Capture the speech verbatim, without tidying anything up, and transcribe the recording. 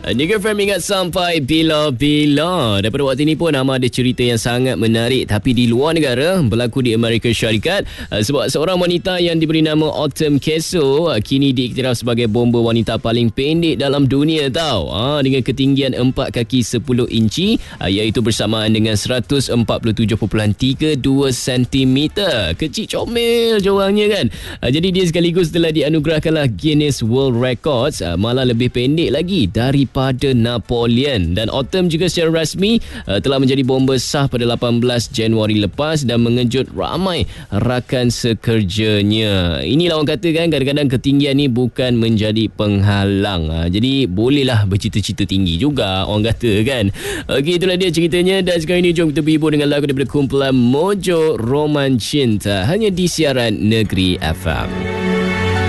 Nega Fam ingat sampai bila-bila. Daripada waktu ini pun Amar ada cerita yang sangat menarik, tapi di luar negara, berlaku di Amerika Syarikat. Sebab seorang wanita yang diberi nama Autumn Castle kini diiktiraf sebagai bomber wanita paling pendek dalam dunia tau. Ha, dengan ketinggian empat kaki sepuluh inci, iaitu bersamaan dengan seratus empat puluh tujuh perpuluhan tiga dua sentimeter. Kecil comel je orangnya kan. Jadi dia sekaligus telah dianugerahkanlah Guinness World Records, malah lebih pendek lagi daripada Napoleon. Dan Autumn juga secara rasmi uh, telah menjadi bomber sah pada lapan belas Januari lepas dan mengejut ramai rakan sekerjanya. Inilah orang kata kan, kadang-kadang ketinggian ni bukan menjadi penghalang. Uh, jadi bolehlah bercita-cita tinggi juga orang kata kan. Okey, itulah dia ceritanya. Dan sekarang ini jom kita berhibur dengan lagu daripada kumpulan Mojo, Roman Cinta, hanya di siaran Negeri F M.